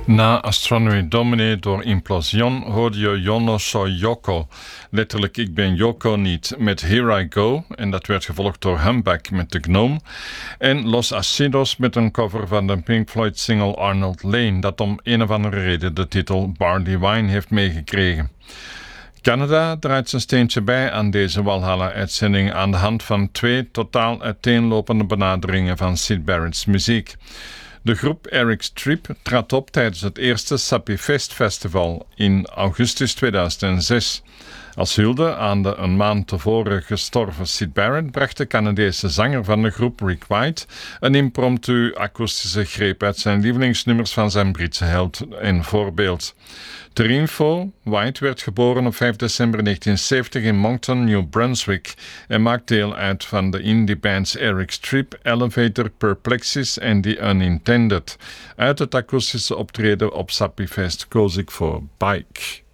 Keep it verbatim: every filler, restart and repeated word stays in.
Na Astronomy Domine door Implosion hoorde je Yo no soy Yoko, letterlijk Ik ben Yoko niet, met Here I Go, en dat werd gevolgd door Humpback met The Gnome, en Los Acidos met een cover van de Pink Floyd single Arnold Lane, dat om een of andere reden de titel Barley Wine heeft meegekregen. Canada draait zijn steentje bij aan deze Walhalla-uitzending aan de hand van twee totaal uiteenlopende benaderingen van Syd Barrett's muziek. De groep Eric Strip trad op tijdens het eerste Sappy Fest Festival in augustus tweeduizend zes. Als hulde aan de een maand tevoren gestorven Syd Barrett bracht de Canadese zanger van de groep Rick White een impromptu akoestische greep uit zijn lievelingsnummers van zijn Britse held en voorbeeld. Ter info, White werd geboren op vijf december negentien zeventig in Moncton, New Brunswick en maakt deel uit van de indie bands Eric Strip, Elevator, Perplexis en The Unintended. Uit het akoestische optreden op Sappy Fest koos ik voor Bike.